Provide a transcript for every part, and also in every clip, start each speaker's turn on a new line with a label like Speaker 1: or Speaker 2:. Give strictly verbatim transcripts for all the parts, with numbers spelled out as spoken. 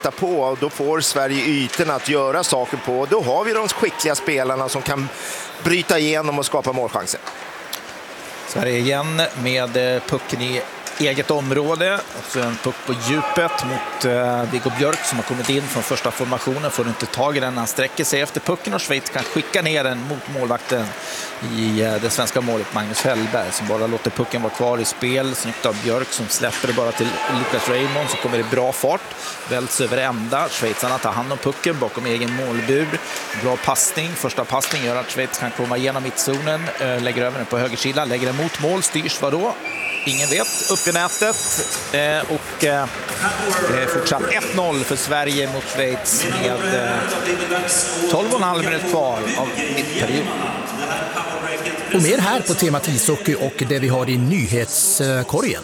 Speaker 1: på, och då får Sverige ytorna att göra saker på. Då har vi de skickliga spelarna som kan bryta igenom och skapa målchanser.
Speaker 2: Sverige igen med pucken i eget område, och så en puck på djupet mot uh, Viggo Björk som har kommit in från första formationen. Får inte tag i den, han sträcker sig efter pucken och Schweiz kan skicka ner den mot målvakten i uh, det svenska målet Magnus Hellberg som bara låter pucken vara kvar i spel. Snyggt av Björk som släpper det bara till Lucas Raymond, så kommer det bra fart, välts över ända. Schweizarna tar hand om pucken bakom egen målbur. Bra passning, första passning gör att Schweiz kan komma igenom mittzonen, uh, lägger över den på högersidan, lägger den mot mål, styrs vadå? Ingen vet, upp i nätet eh, och eh, det är fortsatt ett noll för Sverige mot Schweiz med eh, tolv och en halv minut kvar av mittperiod.
Speaker 3: Och mer här på temat ishockey och det vi har i nyhetskorgen.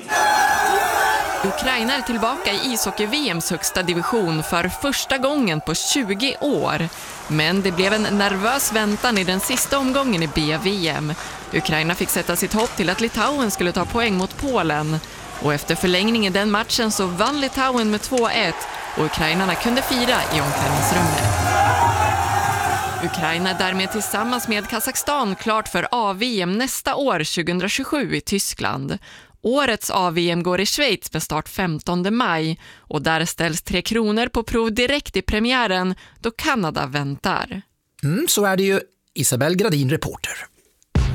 Speaker 4: Ukraina är tillbaka i ishockey-V M:s högsta division för första gången på tjugo år. Men det blev en nervös väntan i den sista omgången i B V M. Ukraina fick sätta sitt hopp till att Litauen skulle ta poäng mot Polen. Och efter förlängning i den matchen så vann Litauen med två ett och ukrainarna kunde fira i omklädningsrummet. Ukraina är därmed tillsammans med Kazakstan klart för A V M nästa år tjugohundratjugosju i Tyskland. Årets A V M går i Schweiz med start femtonde maj och där ställs Tre Kronor på prov direkt i premiären då Kanada väntar.
Speaker 3: Mm, så är det ju. Isabel Gradin, reporter.